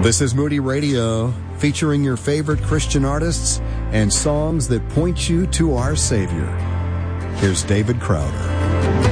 This is Moody Radio, featuring your favorite Christian artists and songs that point you to our Savior. Here's David Crowder.